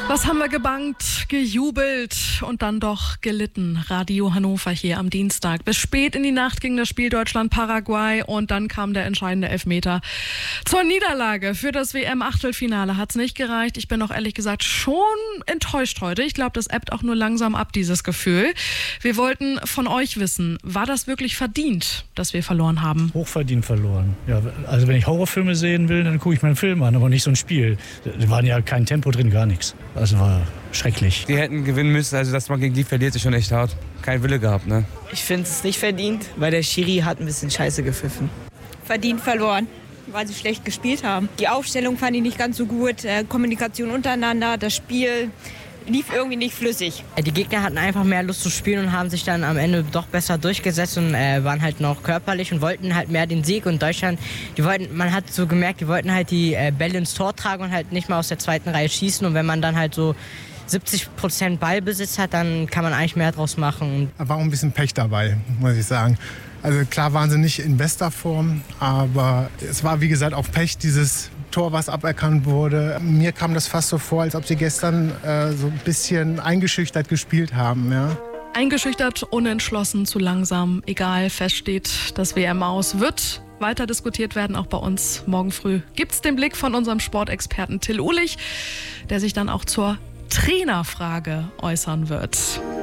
Was haben wir gebangt, gejubelt und dann doch gelitten? Radio Hannover hier am Dienstag. Bis spät in die Nacht ging das Spiel Deutschland-Paraguay und dann kam der entscheidende Elfmeter. Zur Niederlage für das WM-Achtelfinale hat's nicht gereicht. Ich bin auch ehrlich gesagt schon enttäuscht heute. Ich glaube, das ebbt auch nur langsam ab, dieses Gefühl. Wir wollten von euch wissen, war das wirklich verdient, dass wir verloren haben? Hochverdient verloren. Ja, also wenn ich Horrorfilme sehen will, dann gucke ich mir einen Film an, aber nicht so ein Spiel. Da war ja kein Tempo drin, gar nichts. Also war schrecklich. Die hätten gewinnen müssen, also dass man gegen die verliert, ist schon echt hart. Kein Wille gehabt, ne? Ich finde es nicht verdient, weil der Schiri hat ein bisschen scheiße gepfiffen. Verdient verloren, weil sie schlecht gespielt haben. Die Aufstellung fand ich nicht ganz so gut, Kommunikation untereinander, das Spiel lief irgendwie nicht flüssig. Die Gegner hatten einfach mehr Lust zu spielen und haben sich dann am Ende doch besser durchgesetzt und waren halt noch körperlich und wollten halt mehr den Sieg. Und Deutschland, man hat so gemerkt, die wollten halt die Bälle ins Tor tragen und halt nicht mal aus der zweiten Reihe schießen. Und wenn man dann halt so 70% Ballbesitz hat, dann kann man eigentlich mehr draus machen. Da war auch ein bisschen Pech dabei, muss ich sagen. Also klar waren sie nicht in bester Form, aber es war wie gesagt auch Pech, dieses Tor, was aberkannt wurde. Mir kam das fast so vor, als ob sie gestern so ein bisschen eingeschüchtert gespielt haben. Ja. Eingeschüchtert, unentschlossen, zu langsam. Egal, feststeht, das WM-Aus wird weiter diskutiert werden, auch bei uns. Morgen früh gibt's den Blick von unserem Sportexperten Till Uhlich, der sich dann auch zur Trainerfrage äußern wird.